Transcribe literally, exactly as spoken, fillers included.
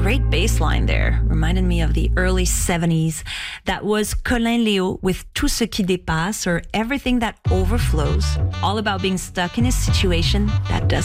great bass line there. Reminded me of the early seventies. That was Colin Léo with Tout ce qui dépasse, or Everything That Overflows, all about being stuck in a situation that doesn't